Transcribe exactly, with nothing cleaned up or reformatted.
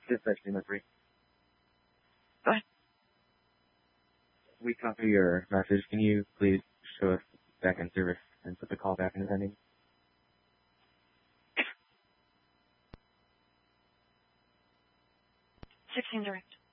Dispatch Lima three. Go ahead. We copy your message. Can you please show us back in service and put the call back in pending? sixteen direct.